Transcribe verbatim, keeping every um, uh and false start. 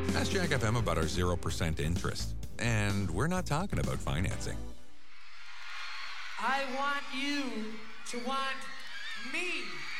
Ask Jack F M about our zero percent interest. And we're not talking about financing. I want you to want me.